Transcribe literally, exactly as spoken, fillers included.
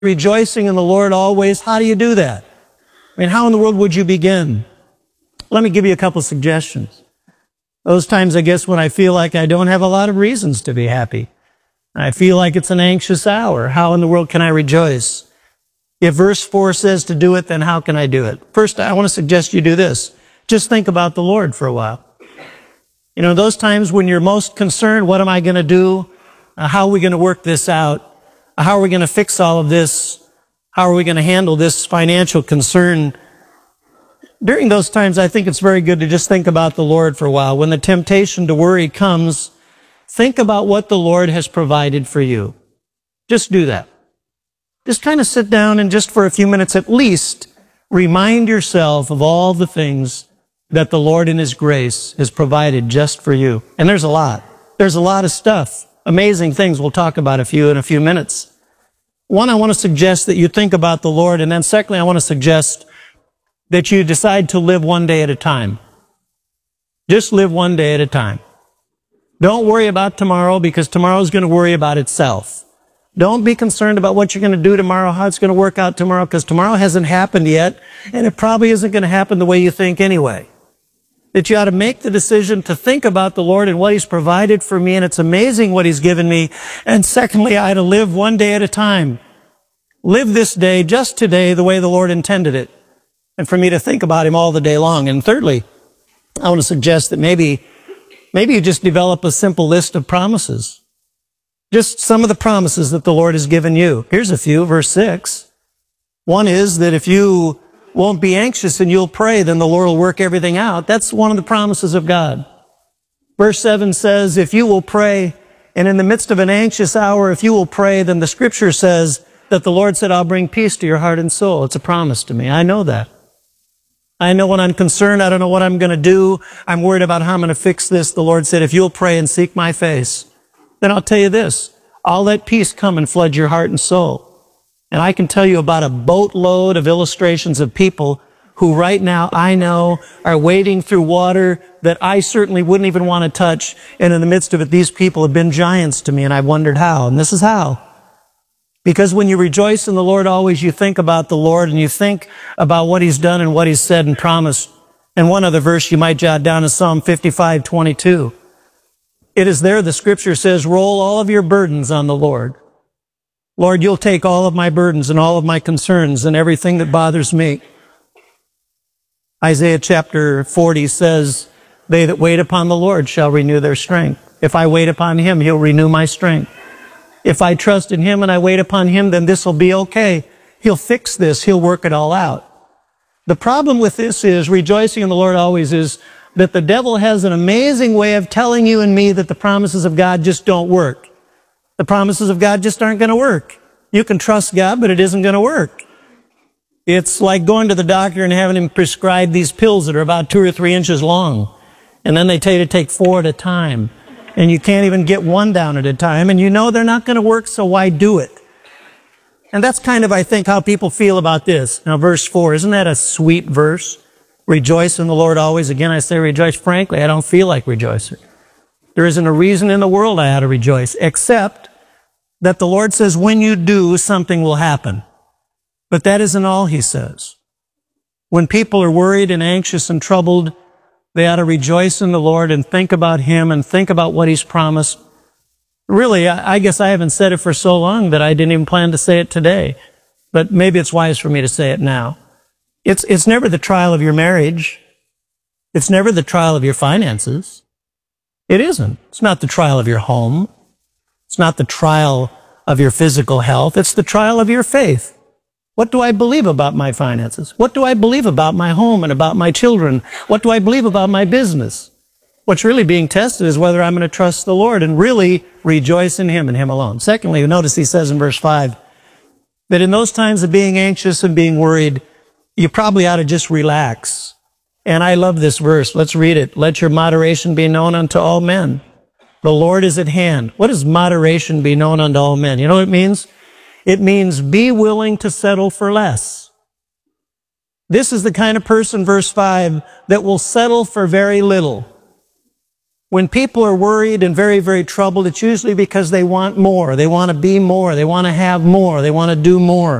rejoicing in the Lord always. How do you do that? I mean, how in the world would you begin? Let me give you a couple suggestions. Those times, I guess, when I feel like I don't have a lot of reasons to be happy. I feel like it's an anxious hour. How in the world can I rejoice? If verse four says to do it, then how can I do it? First, I want to suggest you do this. Just think about the Lord for a while. You know, those times when you're most concerned, what am I going to do? Uh, how are we going to work this out? Uh, how are we going to fix all of this? How are we going to handle this financial concern? During those times, I think it's very good to just think about the Lord for a while. When the temptation to worry comes, think about what the Lord has provided for you. Just do that. Just kind of sit down and just for a few minutes at least remind yourself of all the things that the Lord in His grace has provided just for you. And there's a lot. There's a lot of stuff. Amazing things. We'll talk about a few in a few minutes. One, I want to suggest that you think about the Lord. And then secondly, I want to suggest that you decide to live one day at a time. Just live one day at a time. Don't worry about tomorrow because tomorrow's going to worry about itself. Don't be concerned about what you're going to do tomorrow, how it's going to work out tomorrow, because tomorrow hasn't happened yet, and it probably isn't going to happen the way you think anyway. That you ought to make the decision to think about the Lord and what He's provided for me, and it's amazing what He's given me. And secondly, I ought to live one day at a time. Live this day, just today, the way the Lord intended it, and for me to think about Him all the day long. And thirdly, I want to suggest that maybe, maybe you just develop a simple list of promises. Just some of the promises that the Lord has given you. Here's a few, verse six. One is that if you won't be anxious and you'll pray, then the Lord will work everything out. That's one of the promises of God. Verse seven says, if you will pray, and in the midst of an anxious hour, if you will pray, then the Scripture says that the Lord said, I'll bring peace to your heart and soul. It's a promise to me. I know that. I know when I'm concerned, I don't know what I'm going to do. I'm worried about how I'm going to fix this. The Lord said, if you'll pray and seek my face, then I'll tell you this, I'll let peace come and flood your heart and soul. And I can tell you about a boatload of illustrations of people who right now I know are wading through water that I certainly wouldn't even want to touch. And in the midst of it, these people have been giants to me, and I've wondered how. And this is how. Because when you rejoice in the Lord always, you think about the Lord and you think about what He's done and what He's said and promised. And one other verse you might jot down is Psalm fifty-five twenty-two. It is there the Scripture says, roll all of your burdens on the Lord. Lord, you'll take all of my burdens and all of my concerns and everything that bothers me. Isaiah chapter forty says, they that wait upon the Lord shall renew their strength. If I wait upon Him, He'll renew my strength. If I trust in Him and I wait upon Him, then this will be okay. He'll fix this. He'll work it all out. The problem with this is, rejoicing in the Lord always is, that the devil has an amazing way of telling you and me that the promises of God just don't work. The promises of God just aren't going to work. You can trust God, but it isn't going to work. It's like going to the doctor and having him prescribe these pills that are about two or three inches long. And then they tell you to take four at a time. And you can't even get one down at a time. And you know they're not going to work, so why do it? And that's kind of, I think, how people feel about this. Now, verse four, isn't that a sweet verse? Rejoice in the Lord always. Again, I say rejoice. Frankly, I don't feel like rejoicing. There isn't a reason in the world I ought to rejoice, except that the Lord says when you do, something will happen. But that isn't all He says. When people are worried and anxious and troubled, they ought to rejoice in the Lord and think about Him and think about what He's promised. Really, I guess I haven't said it for so long that I didn't even plan to say it today. But maybe it's wise for me to say it now. It's, it's never the trial of your marriage. It's never the trial of your finances. It isn't. It's not the trial of your home. It's not the trial of your physical health. It's the trial of your faith. What do I believe about my finances? What do I believe about my home and about my children? What do I believe about my business? What's really being tested is whether I'm going to trust the Lord and really rejoice in Him and Him alone. Secondly, notice He says in verse five that in those times of being anxious and being worried, you probably ought to just relax. And I love this verse. Let's read it. Let your moderation be known unto all men. The Lord is at hand. What does moderation be known unto all men? You know what it means? It means be willing to settle for less. This is the kind of person, verse five, that will settle for very little. When people are worried and very, very troubled, it's usually because they want more. They want to be more. They want to have more. They want to do more.